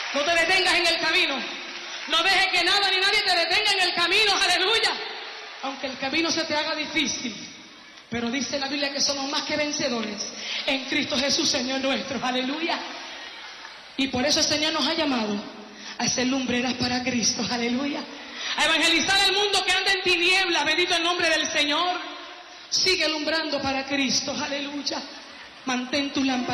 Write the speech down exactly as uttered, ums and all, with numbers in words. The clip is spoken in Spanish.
No te detengas en el camino. No dejes que nada ni nadie te detenga en el camino. Aleluya. Aunque el camino se te haga difícil. Pero dice la Biblia que somos más que vencedores en Cristo Jesús, Señor nuestro. Aleluya. Y por eso el Señor nos ha llamado a ser lumbreras para Cristo. Aleluya. A evangelizar al mundo que anda en tinieblas. Bendito el nombre del Señor. Sigue alumbrando para Cristo. Aleluya. Mantén tu lámpara.